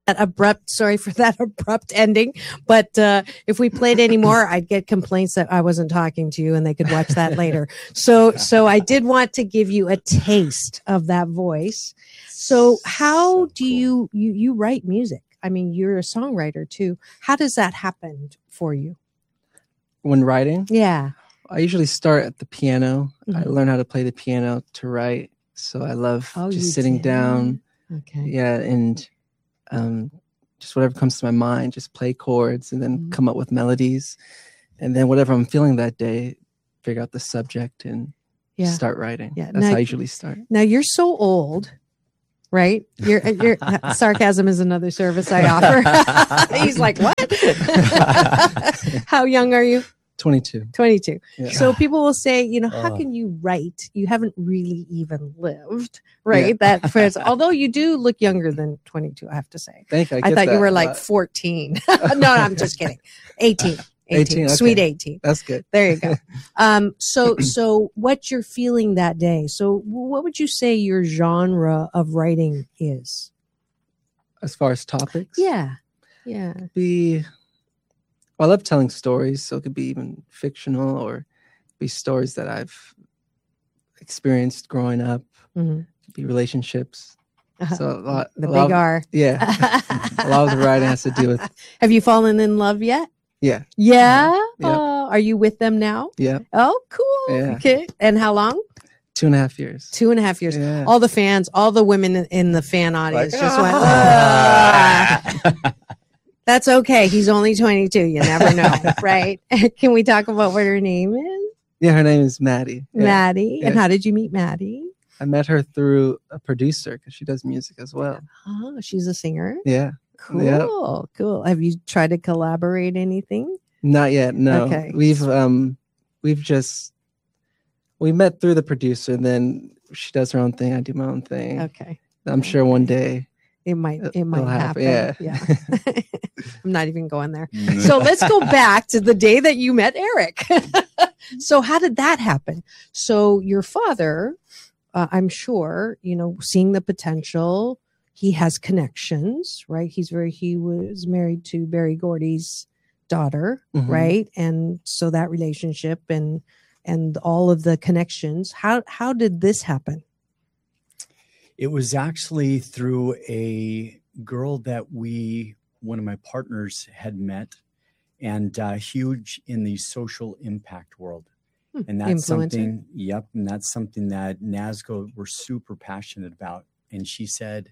that abrupt, sorry for that abrupt ending. But if we played any more, I'd get complaints that I wasn't talking to you and they could watch that later. So I did want to give you a taste of that voice. So how do you write music? I mean, you're a songwriter too. How does that happen for you? When writing? Yeah. I usually start at the piano. Mm-hmm. I learn how to play the piano to write. So I love just sitting down. Okay. Yeah. And just whatever comes to my mind, just play chords and then come up with melodies. And then whatever I'm feeling that day, figure out the subject and start writing. Yeah. That's how I usually start. Now you're so old, right? Your sarcasm is another service I offer. He's like, what? How young are you? 22. 22. Yeah. So people will say, how can you write? You haven't really even lived, right? Yeah. That phrase, although you do look younger than 22, I have to say. Thank you. I thought you were like 14. No, I'm just kidding. 18. 18. Okay. Sweet 18. That's good. There you go. So what you're feeling that day. So what would you say your genre of writing is? As far as topics? Yeah. I love telling stories, so it could be even fictional or be stories that I've experienced growing up. Mm-hmm. It could be relationships. So the big R. Yeah. A lot of the writing has to do with. Have you fallen in love yet? Yeah. Yeah? Yeah. Are you with them now? Yeah. Oh, cool. Yeah. Okay. And how long? 2.5 years. 2.5 years. Yeah. All the fans, all the women in the fan audience just went, That's okay. He's only 22. You never know, right? Can we talk about what her name is? Yeah, her name is Maddie. Yeah. Maddie. Yeah. And how did you meet Maddie? I met her through a producer because she does music as well. Oh, she's a singer? Yeah. Cool. Yep. Cool. Have you tried to collaborate anything? Not yet. No. Okay. We met through the producer, and then she does her own thing. I do my own thing. Okay. I'm sure one day it might happen. Yeah. I'm not even going there. So let's go back to the day that you met Eric. So how did that happen? So your father, I'm sure, seeing the potential, he has connections, right? He was married to Berry Gordy's daughter, mm-hmm. right? And so that relationship and all of the connections, how did this happen? It was actually through a girl that one of my partners had met, and huge in the social impact world. And that's something, and that's something that NASGO were super passionate about. And she said,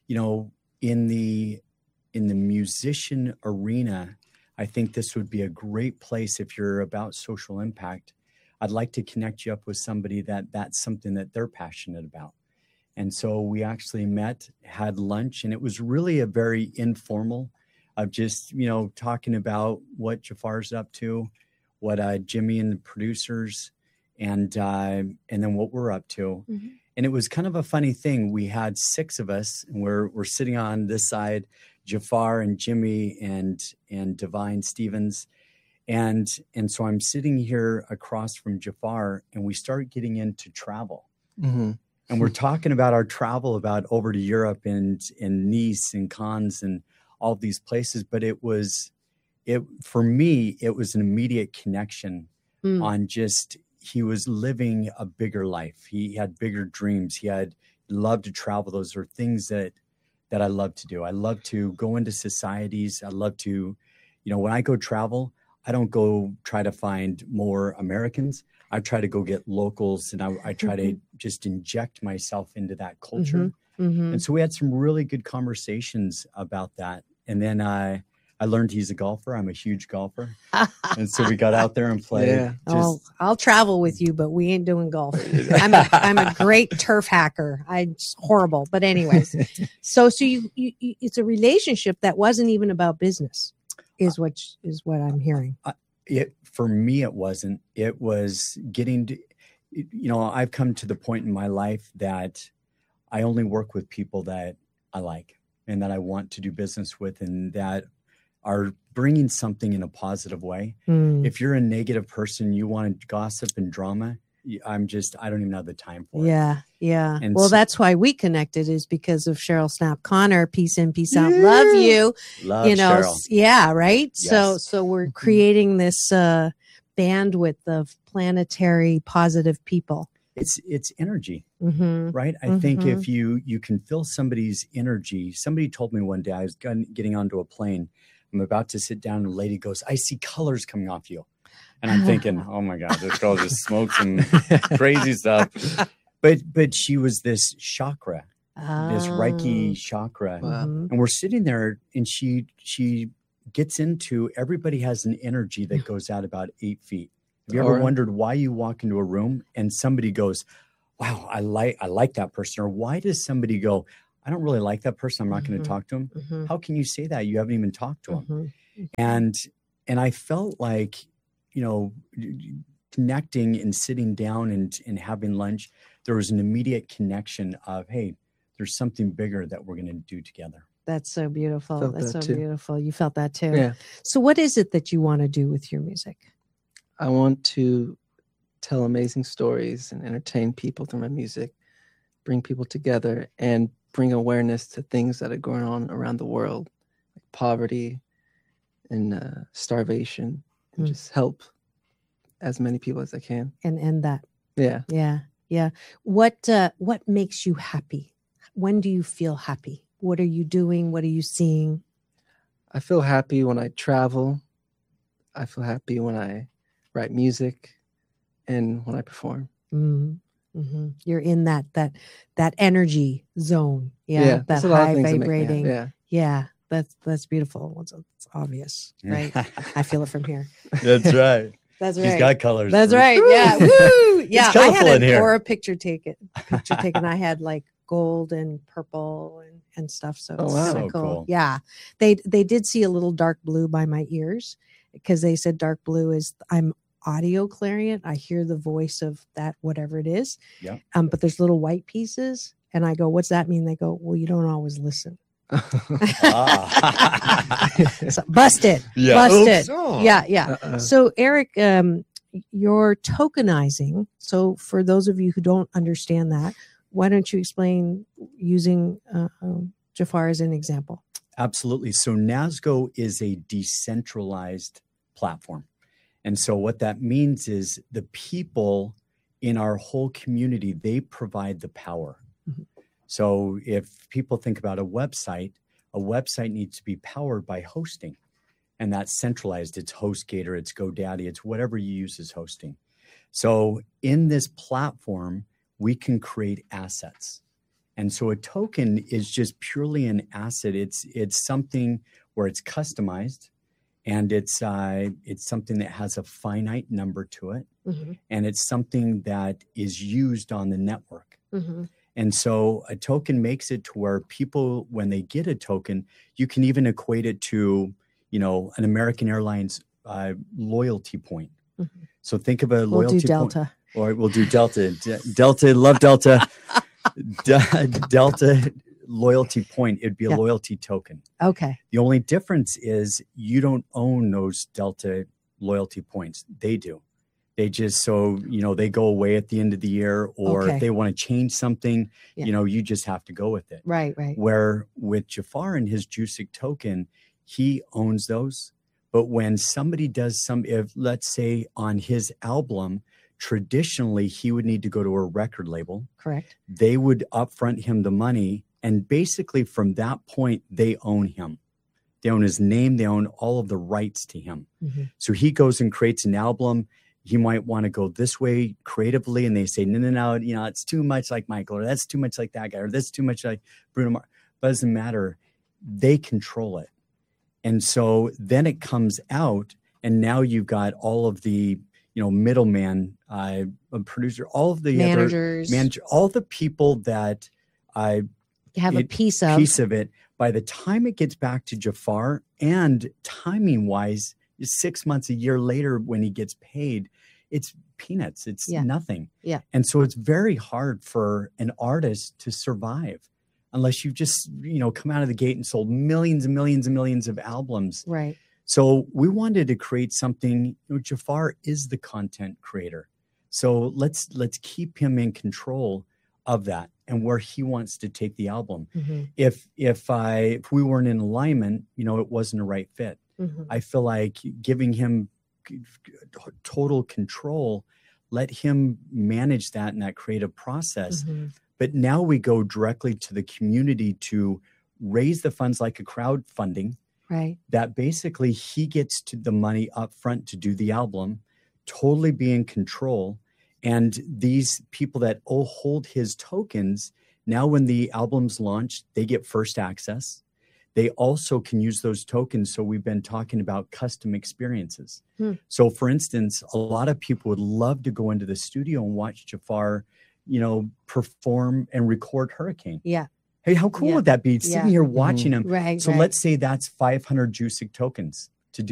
in the musician arena, I think this would be a great place if you're about social impact. I'd like to connect you up with somebody that's something that they're passionate about. And so we actually met, had lunch, and it was really a very informal of just, talking about what Jafar's up to, what Jimmy and the producers, and then what we're up to. Mm-hmm. And it was kind of a funny thing. We had 6 of us, and we're sitting on this side, Jafar and Jimmy and Divine Stevens. And so I'm sitting here across from Jafar, and we start getting into travel. Mm-hmm. And we're talking about our travel about over to Europe and Nice and Cannes and all of these places. But for me, it was an immediate connection on just, he was living a bigger life. He had bigger dreams. He loved to travel. Those are things that I love to do. I love to go into societies. I love to, when I go travel, I don't go try to find more Americans. I try to go get locals, and I try to just inject myself into that culture. Mm-hmm. Mm-hmm. And so we had some really good conversations about that. And then I learned he's a golfer. I'm a huge golfer. And so we got out there and played. Yeah. I'll travel with you, but we ain't doing golf. I'm a great turf hacker. It's horrible. But anyways, so you it's a relationship that wasn't even about business, is what I'm hearing. For me, it wasn't. It was getting to, I've come to the point in my life that I only work with people that I like and that I want to do business with, and that are bringing something in a positive way. If you're a negative person, you want gossip and drama, I don't even have the time for it. Yeah. And well, that's why we connected, is because of Cheryl Snap Connor. Peace in, peace out. Love you. Love Cheryl. Yeah. Right. Yes. So we're creating this bandwidth of planetary positive people. It's energy, Mm-hmm. right? I think if you can feel somebody's energy. Somebody told me one day, I was getting onto a plane. I'm about to sit down and a lady goes, I see colors coming off you. And I'm thinking, oh my God, this girl just smoked some crazy stuff. But she was this chakra, this Reiki chakra. Wow. And we're sitting there and she gets into, everybody has an energy that goes out about 8 feet. Have you ever wondered why you walk into a room and somebody goes, wow, I like that person? Or why does somebody go, I don't really like that person, I'm not going to talk to him? How can you say that? You haven't even talked to him. And I felt like, connecting and sitting down and having lunch, there was an immediate connection of, hey, there's something bigger that we're going to do together. That's so beautiful. Felt That's that so too. beautiful. You felt that too. Yeah. So what is it that you want to do with your music? I want to tell amazing stories and entertain people through my music, bring people together, and bring awareness to things that are going on around the world, like poverty and starvation, and just help as many people as I can. And end that. Yeah. Yeah. What makes you happy? When do you feel happy? What are you doing? What are you seeing? I feel happy when I travel. I feel happy when I write music and when I perform. Mm-hmm. You're in that energy zone. Yeah. That high vibrating. Yeah. That's beautiful. It's obvious, right? I feel it from here. That's right. That's right. He's got colors. That's right. Yeah. Woo! Yeah. I had an aura picture taken. I had like gold and purple and stuff. So it's wow. so cool. Yeah. They did see a little dark blue by my ears, because they said dark blue is, I'm audio clarion. I hear the voice of that, whatever it is. Yeah. But there's little white pieces. And I go, what's that mean? They go, well, you don't always listen. So, busted. Yeah. Busted. Oh. Yeah. So Eric, you're tokenizing. So for those of you who don't understand that, why don't you explain using Jafar as an example? Absolutely. So NASGO is a decentralized platform. And so what that means is the people in our whole community, they provide the power. So if people think about a website needs to be powered by hosting. And that's centralized. It's HostGator, it's GoDaddy, it's whatever you use as hosting. So in this platform, we can create assets. And so a token is just purely an asset. It's something where it's customized, and it's something that has a finite number to it. And it's something that is used on the network. And so a token makes it to where people, when they get a token, you can even equate it to, an American Airlines loyalty point. So think of a loyalty We'll do point. Delta. Or we'll do Delta. Delta, love Delta. Delta loyalty point. It'd be a loyalty token. Okay. The only difference is you don't own those Delta loyalty points. They do. They just, they go away at the end of the year, or if they want to change something, you just have to go with it. Right. Where with Jafar and his Jusic token, he owns those. But when somebody does if let's say on his album, traditionally he would need to go to a record label. Correct. They would upfront him the money. And basically from that point, they own him. They own his name. They own all of the rights to him. So he goes and creates an album. He might want to go this way creatively, and they say, no, it's too much like Michael, or that's too much like that guy, or that's too much like Bruno Mars. But it doesn't matter. They control it. And so then it comes out, and now you've got all of the, middleman, producer, all of the managers, all the people that have a piece of it. By the time it gets back to Jafar, and timing wise, 6 months, a year later, when he gets paid, it's peanuts. It's nothing. Yeah. And so it's very hard for an artist to survive unless you've just, come out of the gate and sold millions and millions and millions of albums. Right. So we wanted to create something, Jafar is the content creator. So let's keep him in control of that and where he wants to take the album. Mm-hmm. If we weren't in alignment, it wasn't a right fit. Mm-hmm. I feel like giving him total control, let him manage that in that creative process. Mm-hmm. But now we go directly to the community to raise the funds like a crowdfunding. Right. That basically he gets to the money up front to do the album, totally be in control. And these people that hold his tokens, now when the album's launched, they get first access. They also can use those tokens. So we've been talking about custom experiences. So for instance, a lot of people would love to go into the studio and watch Jafar, perform and record Hurricane. Yeah. Hey, how cool would that be? Sitting here watching him. Right. So let's say that's 500 Jusik tokens.